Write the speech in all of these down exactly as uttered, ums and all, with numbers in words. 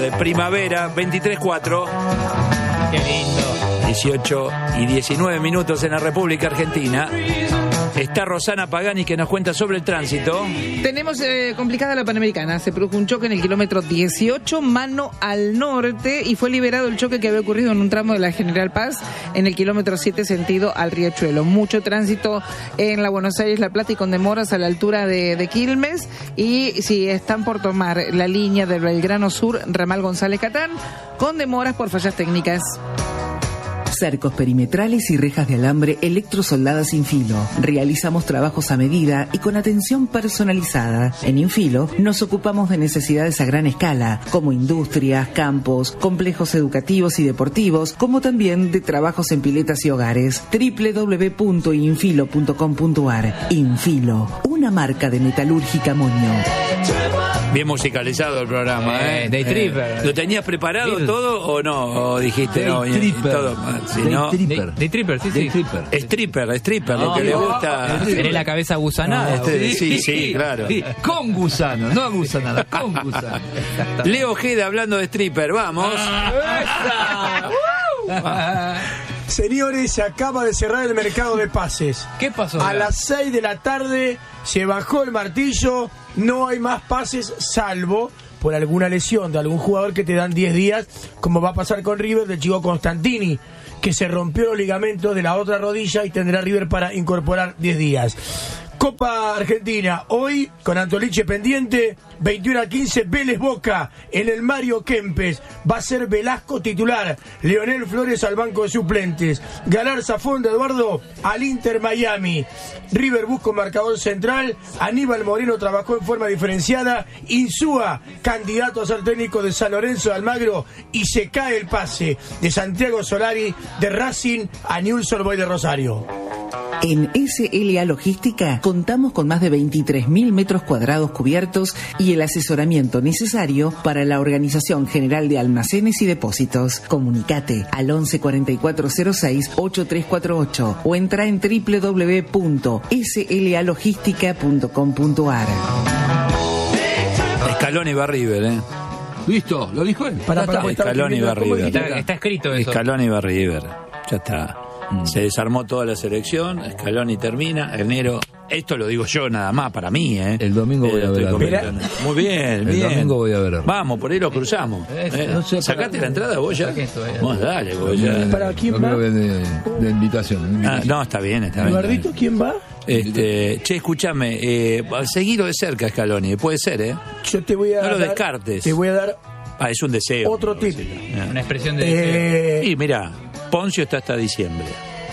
De primavera, veintitrés cuatro. Qué lindo. dieciocho y diecinueve minutos en la República Argentina. Está Rosana Pagani que nos cuenta sobre el tránsito. Tenemos eh, complicada la Panamericana. Se produjo un choque en el kilómetro dieciocho, mano al norte, y fue liberado el choque que había ocurrido en un tramo de la General Paz en el kilómetro siete, sentido al Riachuelo. Mucho tránsito en la Buenos Aires, La Plata y con demoras a la altura de, de Quilmes. Y si están por tomar la línea del Belgrano Sur, ramal González Catán, con demoras por fallas técnicas. Cercos perimetrales y rejas de alambre electrosoldadas Infilo. Realizamos trabajos a medida y con atención personalizada. En Infilo nos ocupamos de necesidades a gran escala, como industrias, campos, complejos educativos y deportivos, como también de trabajos en piletas y hogares. doble u doble u doble u punto infilo punto com punto ar. Infilo, una marca de metalúrgica Moño. Bien musicalizado el programa, ¿eh? Eh, Day Tripper. Eh, ¿Lo tenías preparado Beatles. todo o no? ¿O dijiste Day no? y- y Tripper. todo mal, si Day no, Tripper. Day Tripper, sí, Day sí. Tripper. stripper, stripper, lo No, que le no. gusta. Tenés la cabeza gusanada. Este, sí, sí, claro. Sí, con gusano, no gusanada, con gusano. Leo Ojeda hablando de stripper, vamos. Señores, se acaba de cerrar el mercado de pases. ¿Qué pasó? A las seis de la tarde se bajó el martillo, no hay más pases salvo por alguna lesión de algún jugador que te dan diez días, como va a pasar con River del chico Constantini, que se rompió los ligamentos de la otra rodilla y tendrá River para incorporar diez días. Copa Argentina, hoy con Antoliche pendiente, veintiuno a quince, Vélez Boca, en el Mario Kempes, va a ser Velasco titular, Leonel Flores al banco de suplentes, Galarza Fonda Eduardo al Inter Miami, River busca un marcador central, Aníbal Moreno trabajó en forma diferenciada, Insúa, candidato a ser técnico de San Lorenzo de Almagro, y se cae el pase de Santiago Solari de Racing a Newell's Old Boys de Rosario. En S L A Logística contamos con más de veintitrés mil metros cuadrados cubiertos y el asesoramiento necesario para la organización general de almacenes y depósitos. Comunicate al once cuarenta y cuatro cero seis ochenta y tres cuarenta y ocho o entra en doble u doble u doble u punto s l a logística punto com punto ar. Scaloni va a River, ¿eh? Listo, lo dijo él. Para, para, para, Scaloni va a ¿cómo River. dijiste? Está, está escrito eso. Scaloni va a River. Ya está. Se desarmó toda la selección, Scaloni termina, enero. Esto lo digo yo nada más para mí, ¿eh? El domingo voy Eh, a estoy ver a comentando. Muy bien, El bien. domingo voy a ver. Vamos, por ahí lo cruzamos. ¿eh? no sé, ¿Sacaste para- la entrada vos ya? Saqué esto, eh. Vos dale, vos ya. ¿Para quién No va? creo que de, de invitación. Ah, no, está bien, está bien. Eduardito, ¿quién va? Este, che, escúchame, eh, seguilo de cerca, Scaloni, puede ser, ¿eh? Yo te voy a No lo dar- descartes. Te voy a dar Ah, es un deseo. otro tip. Una expresión de... Eh, Y mira, Poncio está hasta diciembre.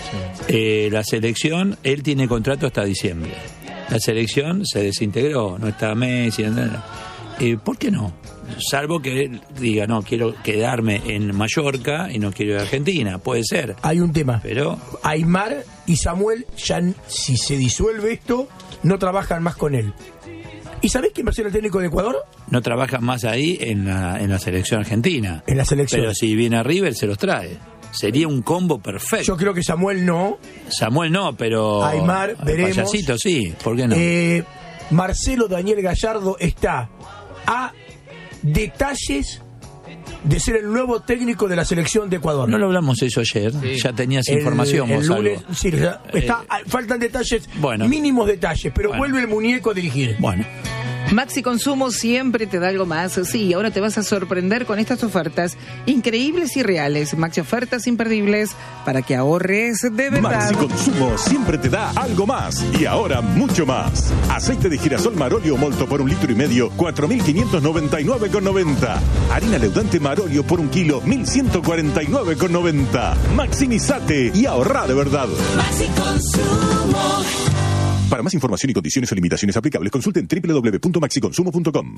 Eh, la selección, él tiene contrato hasta diciembre. La selección se desintegró, no está Messi. No, no. Eh, ¿Por qué no? Salvo que él diga, no, quiero quedarme en Mallorca y no quiero ir a Argentina. Puede ser. hay un tema. Pero Aymar y Samuel, ya n- si se disuelve esto, no trabajan más con él. ¿Y sabés quién va a ser el técnico de Ecuador? no trabajan más ahí en la, en la selección argentina. En la selección. Pero si viene a River, se los trae. Sería un combo perfecto. Yo creo que Samuel no. Samuel no, pero... Aymar, veremos. Payasito sí, ¿por qué no? Eh, Marcelo Daniel Gallardo está a detalles de ser el nuevo técnico de la selección de Ecuador. No lo hablamos eso ayer, ya tenías El- información el vos, lunes, algo. sí, ya está, Eh, faltan detalles, bueno. mínimos detalles, pero Bueno. vuelve el muñeco a dirigir. Bueno, Maxi Consumo siempre te da algo más. Sí, ahora te vas a sorprender con estas ofertas increíbles y reales. Maxi ofertas imperdibles para que ahorres de verdad. Maxi Consumo siempre te da algo más y ahora mucho más. Aceite de girasol Marolio Molto por un litro y medio, cuatro mil quinientos noventa y nueve con noventa. Harina leudante Marolio por un kilo, mil ciento cuarenta y nueve con noventa. Maximizate y ahorra de verdad. Maxi Consumo. Para más información y condiciones o limitaciones aplicables, consulten doble u doble u doble u punto maxi consumo punto com.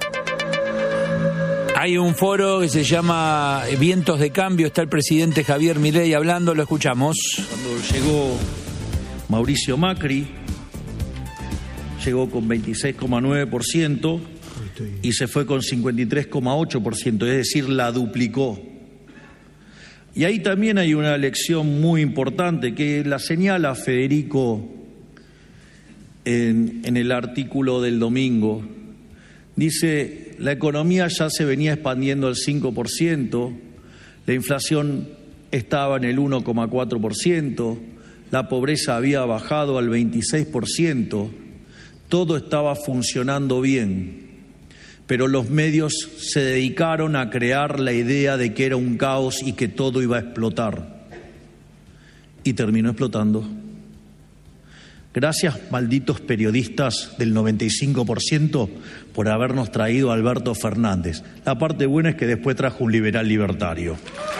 hay un foro que se llama Vientos de Cambio, está el presidente Javier Milei hablando, lo escuchamos. Cuando llegó Mauricio Macri, llegó con veintiséis coma nueve por ciento y se fue con cincuenta y tres coma ocho por ciento, es decir, la duplicó. Y ahí también hay una lección muy importante que la señala Federico en, en el artículo del domingo. Dice, la economía ya se venía expandiendo al cinco por ciento, la inflación estaba en el uno coma cuatro por ciento, la pobreza había bajado al veintiséis por ciento, todo estaba funcionando bien, pero los medios se dedicaron a crear la idea de que era un caos y que todo iba a explotar. Y terminó explotando. Gracias, malditos periodistas del noventa y cinco por ciento, por habernos traído a Alberto Fernández. La parte buena es que después trajo un liberal libertario.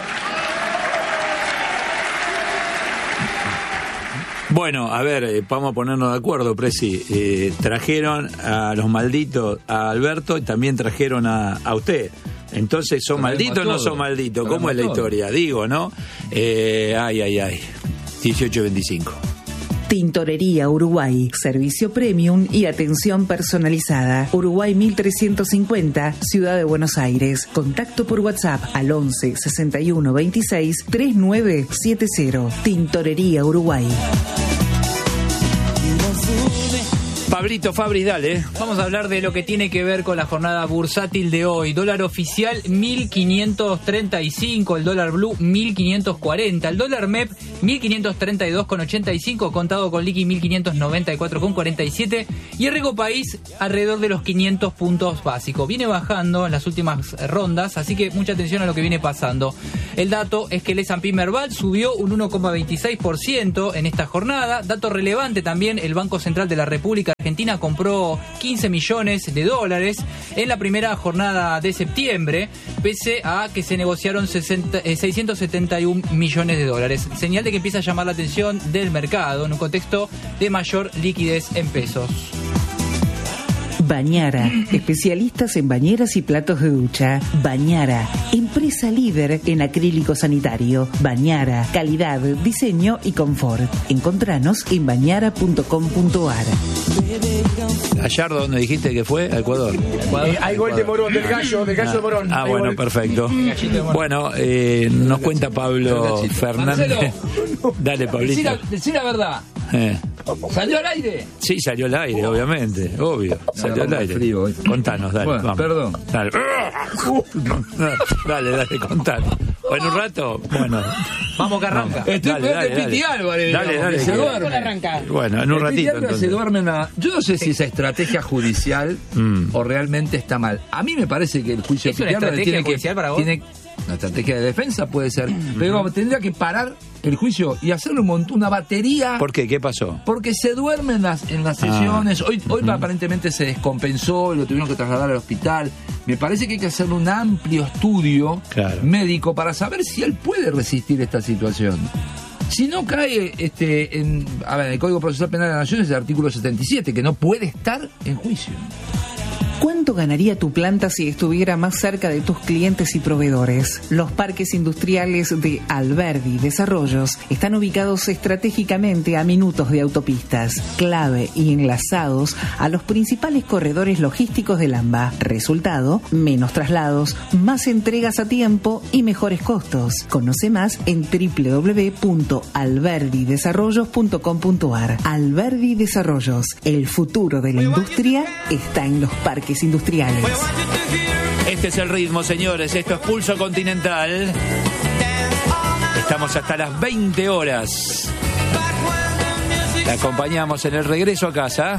Bueno, a ver, eh, vamos a ponernos de acuerdo, Presi. Eh, trajeron a los malditos a Alberto y también trajeron a, a usted. Entonces, ¿son malditos o no son malditos? ¿Cómo es la historia? Digo, ¿no? Eh, ay, ay, ay. dieciocho veinticinco. Tintorería Uruguay, servicio premium y atención personalizada. Uruguay mil trescientos cincuenta, Ciudad de Buenos Aires. Contacto por WhatsApp al once sesenta y uno veintiséis treinta y nueve setenta. Tintorería Uruguay. Pablito Fabris, dale. Vamos a hablar de lo que tiene que ver con la jornada bursátil de hoy. Dólar oficial mil quinientos treinta y cinco, el dólar blue mil quinientos cuarenta, el dólar M E P mil quinientos treinta y dos con ochenta y cinco, contado con liqui mil quinientos noventa y cuatro con cuarenta y siete y el Rego País alrededor de los quinientos puntos básicos. Viene bajando en las últimas rondas, así que mucha atención a lo que viene pasando. El dato es que el S and P Merval subió un uno coma veintiséis por ciento en esta jornada. Dato relevante también, el Banco Central de la República Argentina compró quince millones de dólares en la primera jornada de septiembre, pese a que se negociaron sesenta, eh, seiscientos setenta y un millones de dólares. Señal de que empieza a llamar la atención del mercado en un contexto de mayor liquidez en pesos. Bañara, especialistas en bañeras y platos de ducha. Bañara, empresa líder en acrílico sanitario. Bañara, calidad, diseño y confort. Encontranos en bañara punto com punto a r. Gallardo, ¿dónde dijiste que fue? A Ecuador. Eh, hay gol de Morón, del gallo, del gallo ah, de Morón. Ah, hay bueno, gol. Perfecto. Bueno, eh, nos cuenta Pablo Fernández. Marcelo. Dale, Pablito. Decí la, decí la verdad. Eh. ¿Salió al aire? Sí, salió al aire, obviamente. Obvio. Salió al aire. Frío, hoy. Contanos, dale. Bueno, vamos. perdón. Dale. Dale, dale, contanos. O en un rato, bueno. Vamos que arranca. Estoy Dale, peor dale, que dale. Piti Álvarez. Dale, digamos, dale, que se que- duerme. arranca. Bueno, en un El Piti ratito. Álvarez se entonces. duerme en la- Yo no sé si esa estrategia judicial Mm. o realmente está mal. A mí me parece que el juicio ¿Es de una Piti Álvarez estrategia tiene que... judicial para vos? tiene- Una estrategia de defensa puede ser. Pero vamos, tendría que parar el juicio y hacerle un mont- una batería... ¿Por qué? ¿Qué pasó? Porque se duerme en las, en las Ah. sesiones. Hoy, hoy aparentemente se descompensó y lo tuvieron que trasladar al hospital. Me parece que hay que hacer un amplio estudio Claro. médico para saber si él puede resistir esta situación. Si no cae este, en, a ver, el Código Procesal Penal de la Nación es el artículo setenta y siete, que no puede estar en juicio. ¿Cuánto ganaría tu planta si estuviera más cerca de tus clientes y proveedores? Los parques industriales de Alberdi Desarrollos están ubicados estratégicamente a minutos de autopistas, clave y enlazados a los principales corredores logísticos del AMBA. Resultado, menos traslados, más entregas a tiempo y mejores costos. Conoce más en doble u doble u doble u punto alberdi desarrollos punto com punto a r. Alberdi Desarrollos, el futuro de la industria está en los parques industriales. Este es el ritmo, señores. Esto es Pulso Continental. Estamos hasta las veinte horas. La acompañamos en el regreso a casa.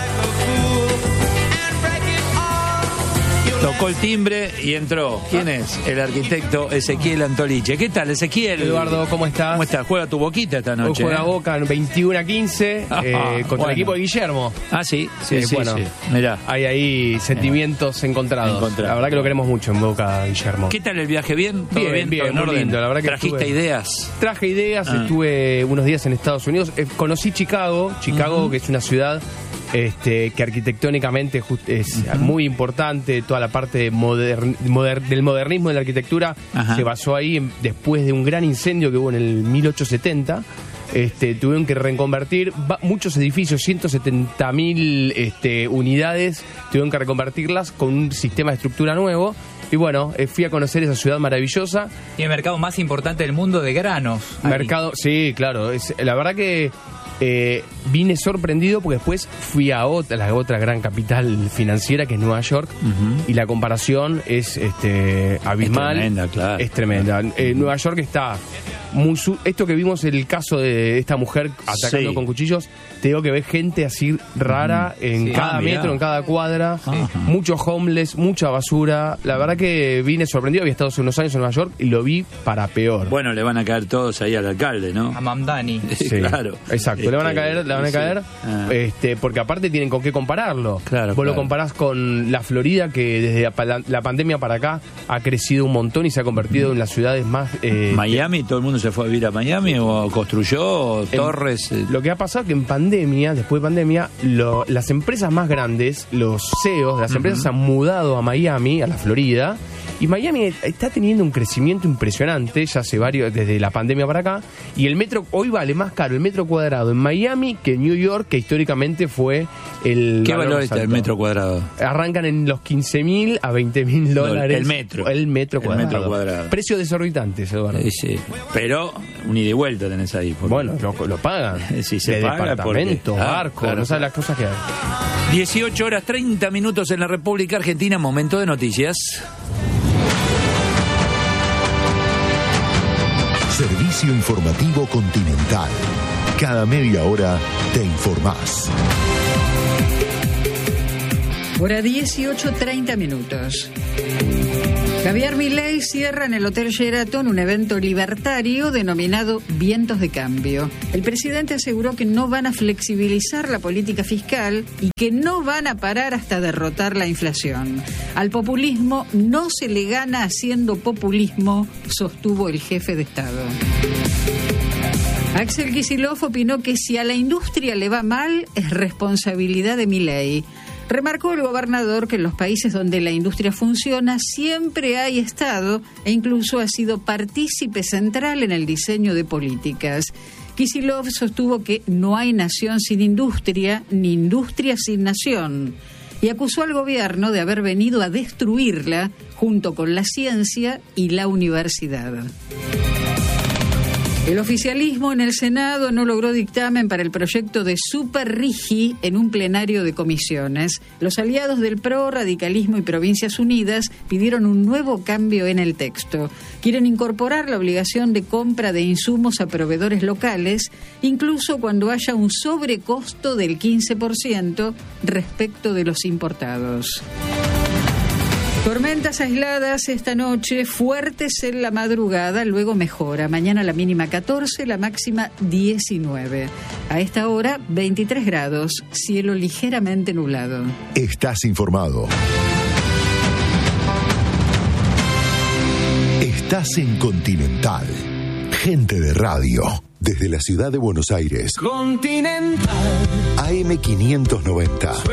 Tocó el timbre y entró. ¿Quién es? El arquitecto Ezequiel Antoliche. ¿Qué tal, Ezequiel? Eduardo, ¿cómo estás? ¿Cómo estás? Juega tu Boquita esta Hoy noche. juega ¿eh? Boca en veintiuno a quince eh, contra Bueno. el equipo de Guillermo. Ah, sí, sí, Eh, sí, bueno, sí. Mirá. Hay ahí sentimientos encontrados. Encontrados. La verdad que lo queremos mucho en Boca, Guillermo. ¿Qué tal el viaje? ¿Bien? ¿Todo Bien, bien? bien, ¿Todo en muy orden? lindo, la verdad que ¿Trajiste estuve- ideas? Traje ideas, Ah. estuve unos días en Estados Unidos. Eh, conocí Chicago, Chicago, que es una ciudad este, que arquitectónicamente ju- es muy importante. Toda la parte modern- moder- del modernismo de la arquitectura Ajá. se basó ahí en- después de un gran incendio que hubo en el mil ochocientos setenta. Este, tuvieron que reconvertir va- muchos edificios, ciento setenta mil este, unidades, tuvieron que reconvertirlas con un sistema de estructura nuevo. Y bueno, eh, fui a conocer esa ciudad maravillosa. Y el mercado más importante del mundo de granos. Ahí. Mercado, sí, claro. Es, la verdad que Eh, vine sorprendido porque después fui a otra, la otra gran capital financiera que es Nueva York, uh-huh. y la comparación es este, abismal. Es tremenda, claro. Es tremenda. Eh, Nueva York está muy su- esto que vimos el caso de esta mujer atacando sí. con cuchillos, te digo que ves gente así rara uh-huh. en sí. cada ah, metro, mirá. en cada cuadra, Sí. muchos homeless, mucha basura. La verdad que vine sorprendido, había estado hace unos años en Nueva York y lo vi para peor. Bueno, le van a caer todos ahí al alcalde, ¿no? A Mamdani. Sí, claro. Exacto, le van a Este, caer, le van a sí. caer, Ah. este, porque aparte tienen con qué compararlo. Claro, Vos lo claro. comparás con la Florida, que desde la, pa- la pandemia para acá ha crecido un montón y se ha convertido en las ciudades más... eh, Miami, todo el mundo se fue a vivir a Miami o construyó o en- torres. eh, Lo que ha pasado es que en pandemia, después de pandemia, lo- las empresas más grandes, los C E Os de las empresas se han mudado a Miami, a la Florida, y Miami está teniendo un crecimiento impresionante, ya hace varios, desde la pandemia para acá, y el metro, hoy vale más caro el metro cuadrado en Miami que en New York, que históricamente fue el... ¿Qué valor valor más está el alto. metro cuadrado? Arrancan en los quince mil a veinte mil dólares. el metro. El metro El cuadrado. metro cuadrado. Precio desorbitante, Eduardo. Eh, sí. Pero un ida y vuelta tenés ahí. porque- Bueno, lo, lo pagan. Sí, se de paga departamentos, porque- ah, barcos, claro, no sabes claro. las cosas que hay. dieciocho horas treinta minutos en la República Argentina, momento de noticias. Servicio informativo Continental. Cada media hora te informás. Hora dieciocho treinta minutos. Javier Milei cierra en el Hotel Sheraton un evento libertario denominado Vientos de Cambio. El presidente aseguró que no van a flexibilizar la política fiscal y que no van a parar hasta derrotar la inflación. Al populismo no se le gana haciendo populismo, sostuvo el jefe de Estado. Axel Kicillof opinó que si a la industria le va mal, es responsabilidad de Milei. Remarcó el gobernador que en los países donde la industria funciona siempre hay Estado e incluso ha sido partícipe central en el diseño de políticas. Kicillof sostuvo que no hay nación sin industria, ni industria sin nación, y acusó al gobierno de haber venido a destruirla junto con la ciencia y la universidad. El oficialismo en el Senado no logró dictamen para el proyecto de Super Rigi en un plenario de comisiones. Los aliados del P R O, Radicalismo y Provincias Unidas pidieron un nuevo cambio en el texto. Quieren incorporar la obligación de compra de insumos a proveedores locales, incluso cuando haya un sobrecosto del quince por ciento respecto de los importados. Tormentas aisladas esta noche, fuertes en la madrugada, luego mejora. Mañana la mínima catorce, la máxima diecinueve. A esta hora, veintitrés grados, cielo ligeramente nublado. Estás informado. Estás en Continental. Gente de radio. Desde la ciudad de Buenos Aires. Continental. A M quinientos noventa.